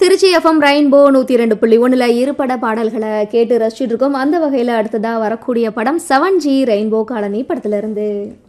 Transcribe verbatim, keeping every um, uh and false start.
Trichy FM rainbow நூத்தி ரெண்டு புள்ளி ஒண்ணுல இருபட பாடல்களை கேட்டு ரசிச்சுட்டு இருக்கோம். அந்த வகையில அடுத்ததா வரக்கூடிய படம் செவன் ஜி ரெயின்போ காலனி படத்துல இருந்து.